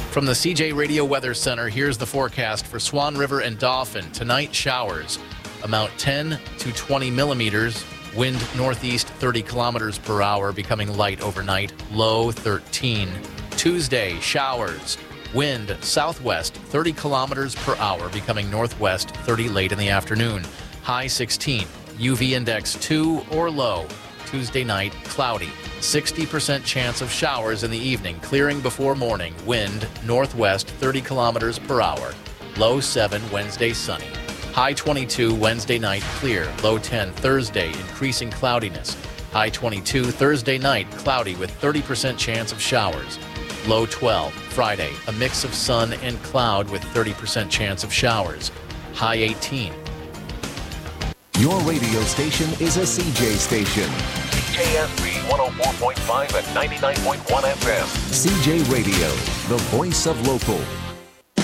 From the CJ Radio Weather Center, here's the forecast for Swan River and Dauphin. Tonight, showers. Amount 10 to 20 millimeters. Wind northeast 30 kilometers per hour, becoming light overnight. Low 13. Tuesday, showers. Wind southwest 30 kilometers per hour, becoming northwest 30 late in the afternoon. High 16. UV index 2 or low. Tuesday night, cloudy. 60% chance of showers in the evening, clearing before morning. Wind northwest 30 kilometers per hour. Low 7, Wednesday sunny. High 22, Wednesday night clear. Low 10, Thursday, increasing cloudiness. High 22, Thursday night cloudy with 30% chance of showers. Low 12, Friday, a mix of sun and cloud with 30% chance of showers. High 18. Your radio station is a CJ station. CJSB 104.5 and 99.1 FM. CJ Radio, the voice of local.